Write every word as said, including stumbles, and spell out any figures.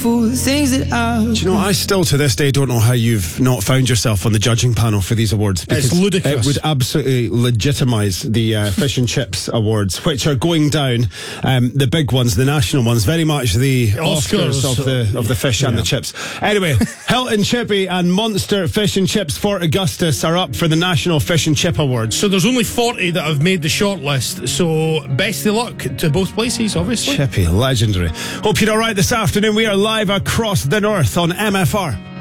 beautiful things that I. Do you know, I still to this day don't know how you've not found yourself on the judging panel for these awards. It's ludicrous. It would absolutely legitimise the uh, Fish and Chips Awards, which are going down, um, the big ones, the national ones, very much the Oscars, Oscars of the of the fish yeah. and the chips. Anyway, Hilton Chippy and Monster Fish and Chips Fort Augustus are up for the National Fish and Chip Awards. So there's only forty that have made the shortlist, so best of luck to both places, obviously. Chippy, legendary. Hope you're alright this afternoon. We are live across the north on M F R.